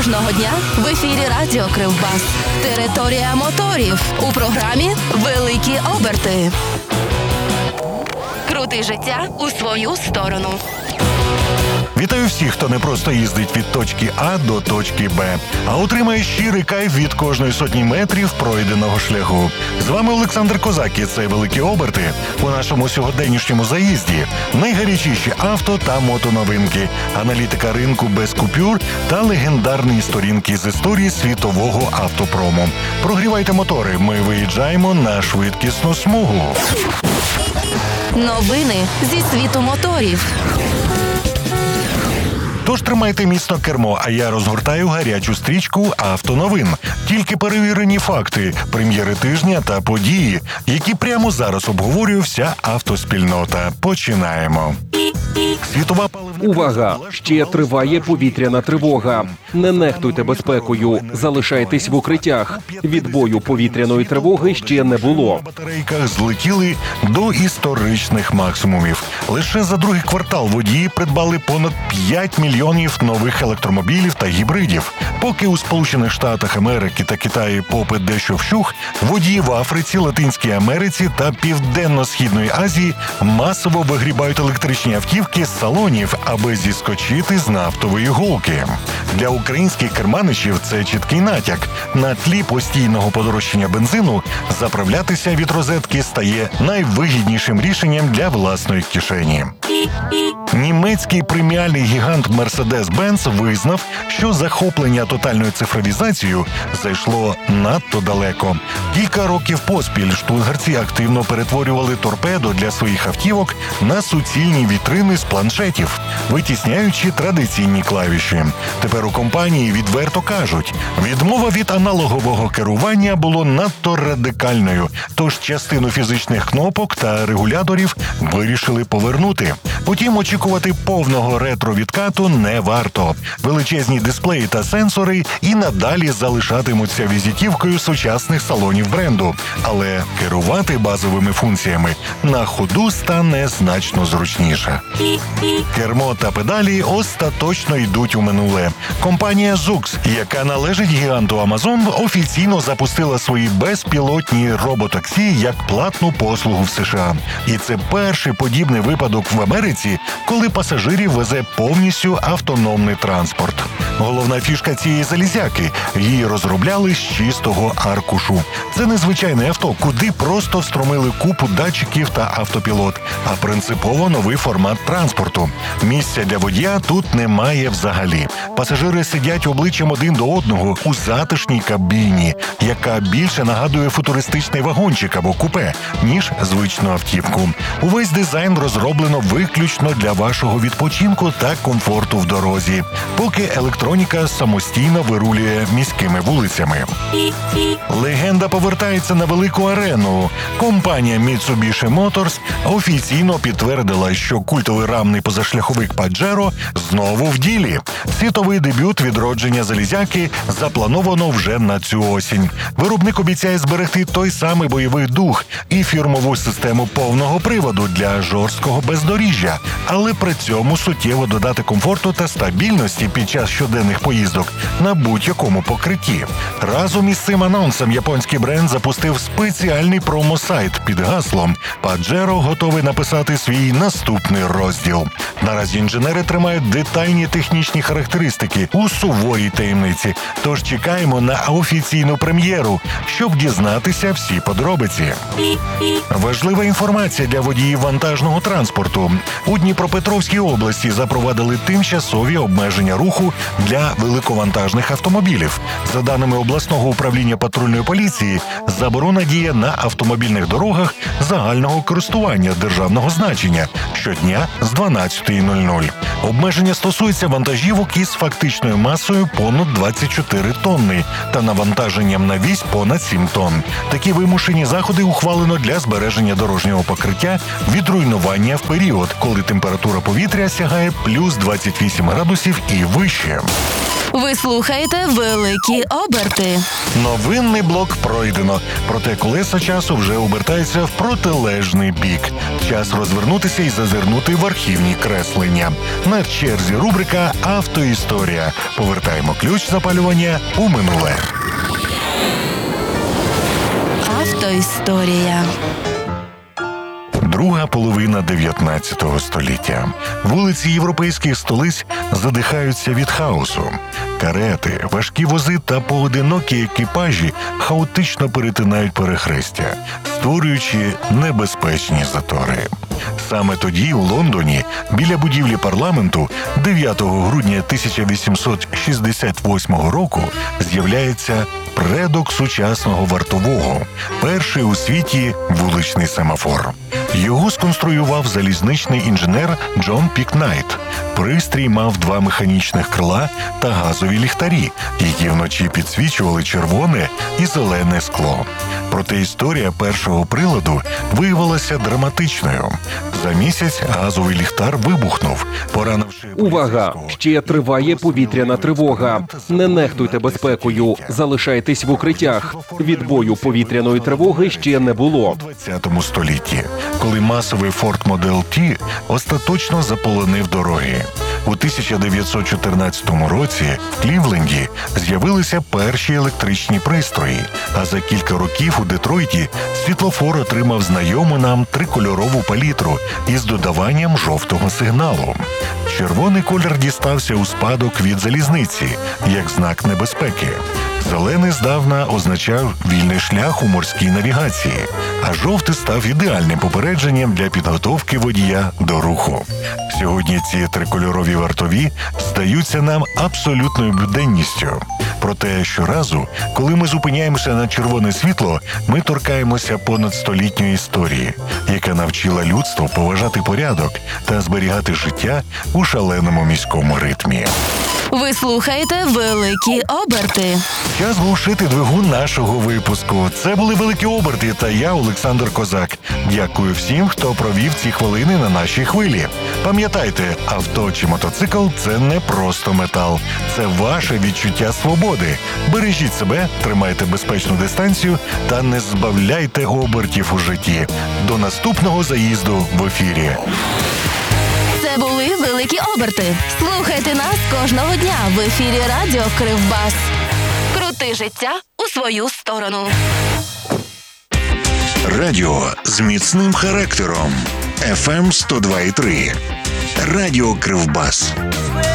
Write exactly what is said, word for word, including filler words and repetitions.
Кожного дня в ефірі Радіо Кривбас. Територія моторів. У програмі «Великі оберти». Крути життя у свою сторону. Вітаю всіх, хто не просто їздить від точки А до точки Б, а отримає щирий кайф від кожної сотні метрів пройденого шляху. З вами Олександр Козак і це «Великі оберти». У нашому сьогоденнішньому заїзді найгарячіші авто та мотоновинки, аналітика ринку без купюр та легендарні сторінки з історії світового автопрому. Прогрівайте мотори, ми виїжджаємо на швидкісну смугу. Новини зі світу моторів. Тож тримайте міцно кермо, а я розгортаю гарячу стрічку автоновин. Тільки перевірені факти, прем'єри тижня та події, які прямо зараз обговорює вся автоспільнота. Починаємо. Світова паливна... Увага! Ще триває повітряна тривога. Не нехтуйте безпекою. Залишайтесь в укриттях. Відбою повітряної тривоги ще не було. Батарейках злетіли до історичних максимумів. Лише за другий квартал водії придбали понад п'ять мільйонів нових електромобілів та гібридів. Поки у Сполучених Штатах Америки та Китаї попит дещо вщух, водії в Африці, Латинській Америці та Південно-Східної Азії масово вигрібають електричні автівки з салонів, аби зіскочити з нафтової голки. Для українських керманичів це чіткий натяк. На тлі постійного подорожчання бензину заправлятися від розетки стає найвигіднішим рішенням для власної кишені. Німецький преміальний гігант Mercedes-Benz визнав, що захоплення тотальною цифровізацією зайшло надто далеко. Кілька років поспіль штутгартці активно перетворювали торпедо для своїх автівок на суцільні вітрини з планшетів, витісняючи традиційні клавіші. Тепер у компанії відверто кажуть, відмова від аналогового керування було надто радикальною, тож частину фізичних кнопок та регуляторів вирішили повернути. Утім, очікувати повного ретро-відкату не варто. Величезні дисплеї та сенсори і надалі залишатимуться візитівкою сучасних салонів бренду. Але керувати базовими функціями на ходу стане значно зручніше. Кермо та педалі остаточно йдуть у минуле. Компанія Zoox, яка належить гіганту Amazon, офіційно запустила свої безпілотні роботаксі як платну послугу в США. І це перший подібний випадок в Америці, коли пасажирів везе повністю автономний транспорт. Головна фішка цієї залізяки – її розробляли з чистого аркушу. Це незвичайне авто, куди просто встромили купу датчиків та автопілот, а принципово новий формат транспорту. Місця для водія тут немає взагалі. Пасажири сидять обличчям один до одного у затишній кабіні, яка більше нагадує футуристичний вагончик або купе, ніж звичну автівку. Увесь дизайн розроблено виключно для вашого відпочинку та комфорту в дорозі, поки електроніка самостійно вирулює міськими вулицями. Легенда повертається на велику арену. Компанія Mitsubishi Motors офіційно підтвердила, що культовий рамний позашляховик Pajero знову в ділі. Світовий дебют відродження залізяки заплановано вже на цю осінь. Виробник обіцяє зберегти той самий бойовий дух і фірмову систему повного приводу для жорсткого бездоріжжя, але при цьому суттєво додати комфорту та стабільності під час щоденних поїздок на будь-якому покритті. Разом із цим анонсом японський бренд запустив спеціальний промо-сайт під гаслом «Pajero готовий написати свій наступний розділ». Наразі інженери тримають детальні технічні характеристики у суворій таємниці, тож чекаємо на офіційну прем'єру, щоб дізнатися всі подробиці. Важлива інформація для водіїв вантажного транспорту. У Дніпропетровській області запровадили тимчасові обмеження руху для великовантажних автомобілів. За даними обласного управління патрульної поліції, заборона діє на автомобільних дорогах загального користування державного значення щодня з дванадцятої нуль-нуль. Обмеження стосується вантажівок із фактичною масою понад двадцять чотири тонни та навантаженням на вісь понад сім тонн. Такі вимушені заходи ухвалено для збереження дорожнього покриття від руйнування в період, коли температура повітря сягає плюс двадцять вісім градусів і вище. Ви слухаєте великі оберти. Новинний блок пройдено, проте колеса часу вже обертаються в протилежний бік. Час розвернутися і зазирнути в архівні креслення. На черзі рубрика «Автоісторія». Повертаємо ключ запалювання у минуле. Автоісторія. Друга половина дев'ятнадцятого століття. Вулиці європейських столиць задихаються від хаосу. Карети, важкі вози та поодинокі екіпажі хаотично перетинають перехрестя, створюючи небезпечні затори. Саме тоді у Лондоні, біля будівлі парламенту, дев'ятого грудня тисяча вісімсот шістдесят восьмого року з'являється предок сучасного вартового, перший у світі вуличний семафор. Його сконструював залізничний інженер Джон Пікнайт. Пристрій мав два механічних крила та газові ліхтарі, які вночі підсвічували червоне і зелене скло. Проте історія першого приладу виявилася драматичною. За місяць газовий ліхтар вибухнув, поранивши... Увага! Ще триває повітряна тривога. Не нехтуйте безпекою. Залишайтесь в укриттях. Відбою повітряної тривоги ще не було. У двадцятому столітті, коли масовий Ford Model T остаточно заполонив дороги. У тисяча дев'ятсот чотирнадцятому році в Клівленді з'явилися перші електричні пристрої, а за кілька років у Детройті світлофор отримав знайому нам трикольорову палітру із додаванням жовтого сигналу. Червоний колір дістався у спадок від залізниці, як знак небезпеки. Зелений здавна означав вільний шлях у морській навігації, а жовтий став ідеальним попередженням для підготовки водія до руху. Сьогодні ці трикольорові вартові здаються нам абсолютною буденністю. Проте щоразу, коли ми зупиняємося на червоне світло, ми торкаємося понад столітньої історії, яка навчила людство поважати порядок та зберігати життя у шаленому міському ритмі. Ви слухаєте великі оберти. Час глушити двигун нашого випуску. Це були великі оберти та я, Олександр Козак. Дякую всім, хто провів ці хвилини на нашій хвилі. Пам'ятайте, авто чи мотоцикл – це не просто метал. Це ваше відчуття свободи. Бережіть себе, тримайте безпечну дистанцію та не збавляйте обертів у житті. До наступного заїзду в ефірі. Це були великі оберти. Слухайте нас кожного дня в ефірі Радіо Кривбас. Крути життя у свою сторону. Радіо з міцним характером. еф ем сто два і три. Радіо Кривбас.